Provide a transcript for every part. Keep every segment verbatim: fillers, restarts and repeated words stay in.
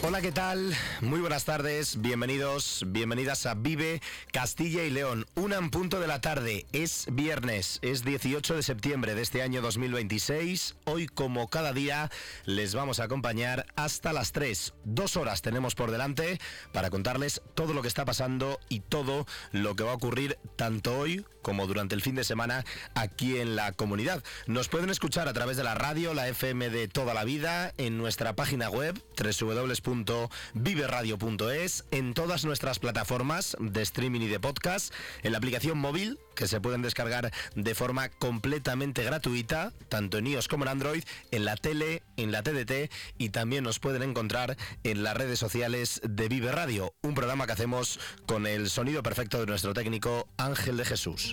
Hola, ¿qué tal? Muy buenas tardes, bienvenidos, bienvenidas a Vive Castilla y León. Una en punto de la tarde, es viernes, es dieciocho de septiembre de este año dos mil veintiséis. Hoy, como cada día, les vamos a acompañar hasta las tres. Dos horas tenemos por delante para contarles todo lo que está pasando y todo lo que va a ocurrir tanto hoy como durante el fin de semana aquí en la comunidad. Nos pueden escuchar a través de la radio, la F M de toda la vida, en nuestra página web doble u doble u doble u punto vive radio punto es, en todas nuestras plataformas de streaming y de podcast, en la aplicación móvil que se pueden descargar de forma completamente gratuita, tanto en iOS como en Android, en la tele, en la T D T, y también nos pueden encontrar en las redes sociales de Vive Radio, un programa que hacemos con el sonido perfecto de nuestro técnico Ángel de Jesús.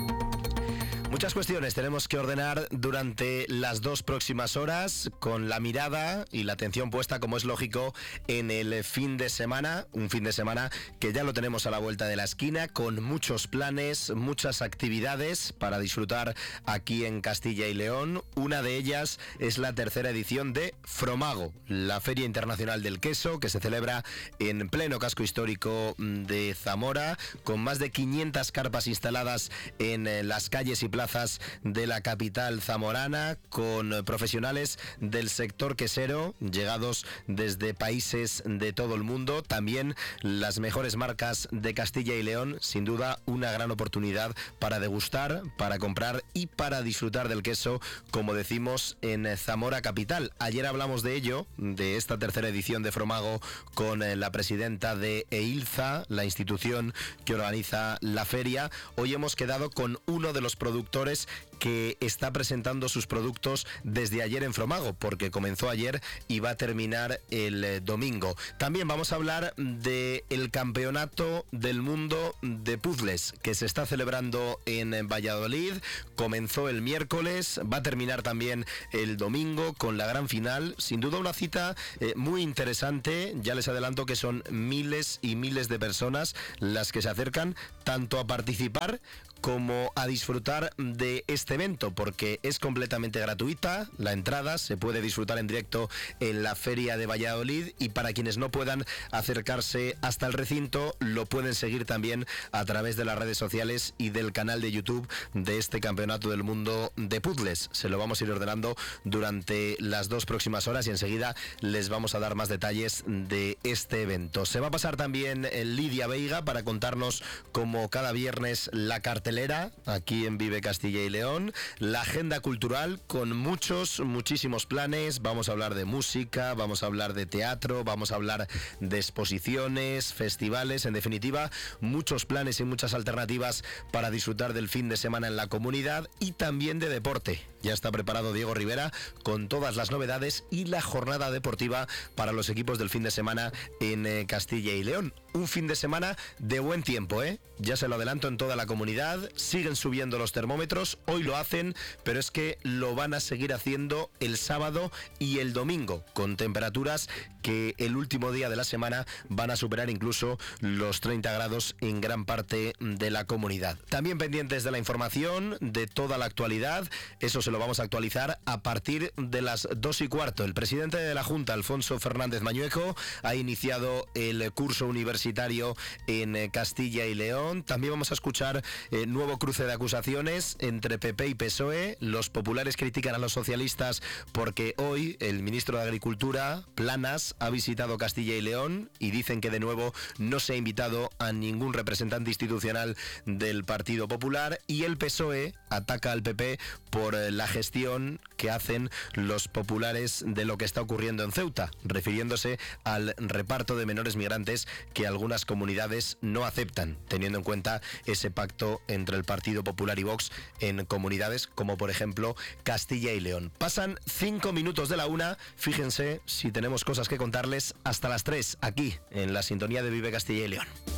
Muchas cuestiones tenemos que ordenar durante las dos próximas horas, con la mirada y la atención puesta, como es lógico, en el fin de semana, un fin de semana que ya lo tenemos a la vuelta de la esquina, con muchos planes, muchas actividades para disfrutar aquí en Castilla y León. Una de ellas es la tercera edición de Fromago, la Feria Internacional del Queso, que se celebra en pleno casco histórico de Zamora, con más de quinientas carpas instaladas en las calles y plazas de la capital zamorana, con profesionales del sector quesero llegados desde países de todo el mundo, también las mejores marcas de Castilla y León. Sin duda, una gran oportunidad para degustar, para comprar y para disfrutar del queso, como decimos, en Zamora capital. Ayer hablamos de ello, de esta tercera edición de Fromago, con la presidenta de EILZA, la institución que organiza la feria. Hoy hemos quedado con uno de los productores que está presentando sus productos desde ayer en Fromago, porque comenzó ayer y va a terminar el eh, domingo. También vamos a hablar del Campeonato del Mundo de Puzzles, que se está celebrando en Valladolid. Comenzó el miércoles, va a terminar también el domingo con la gran final. Sin duda una cita eh, muy interesante. Ya les adelanto que son miles y miles de personas las que se acercan tanto a participar como a disfrutar de este evento, porque es completamente gratuita la entrada, se puede disfrutar en directo en la Feria de Valladolid, y para quienes no puedan acercarse hasta el recinto, lo pueden seguir también a través de las redes sociales y del canal de YouTube de este Campeonato del Mundo de Puzzles. Se lo vamos a ir ordenando durante las dos próximas horas y enseguida les vamos a dar más detalles de este evento. Se va a pasar también Lidia Veiga para contarnos, como cada viernes, la cartelera aquí en Vive Castilla y León, la agenda cultural con muchos, muchísimos planes. Vamos a hablar de música, vamos a hablar de teatro, vamos a hablar de exposiciones, festivales, en definitiva, muchos planes y muchas alternativas para disfrutar del fin de semana en la comunidad, y también de deporte. Ya está preparado Diego Rivera con todas las novedades y la jornada deportiva para los equipos del fin de semana en eh, Castilla y León. Un fin de semana de buen tiempo, ¿eh? Ya se lo adelanto en toda la comunidad. Siguen subiendo los termómetros, hoy lo hacen, pero es que lo van a seguir haciendo el sábado y el domingo, con temperaturas que el último día de la semana van a superar incluso los treinta grados en gran parte de la comunidad. También pendientes de la información, de toda la actualidad, eso se lo vamos a actualizar a partir de las dos y cuarto. El presidente de la Junta, Alfonso Fernández Mañueco, ha iniciado el curso universitario en Castilla y León. También vamos a escuchar eh, nuevo cruce de acusaciones entre P P y P S O E. Los populares critican a los socialistas porque hoy el ministro de Agricultura, Planas, ha visitado Castilla y León y dicen que de nuevo no se ha invitado a ningún representante institucional del Partido Popular, y el P S O E ataca al P P por la gestión que hacen los populares de lo que está ocurriendo en Ceuta, refiriéndose al reparto de menores migrantes que algunas comunidades no aceptan, teniendo en cuenta ese pacto entre el Partido Popular y Vox en comunidades como por ejemplo Castilla y León. Pasan cinco minutos de la una, fíjense si tenemos cosas que contarles hasta las tres aquí en la sintonía de Vive Castilla y León.